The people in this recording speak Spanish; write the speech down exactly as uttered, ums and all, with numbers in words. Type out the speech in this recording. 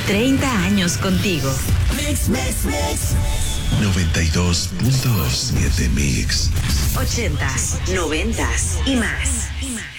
treinta años contigo. Mix, mix, mix. noventa y dos punto siete Mix. ochentas, noventas y más. Y más.